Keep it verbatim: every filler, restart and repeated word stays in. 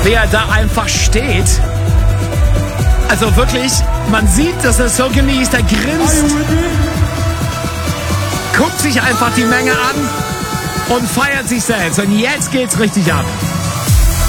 wie er da einfach steht. Also wirklich, man sieht, dass er es so genießt, er grinst, guckt sich einfach die Menge an und feiert sich selbst. Und jetzt geht's richtig ab.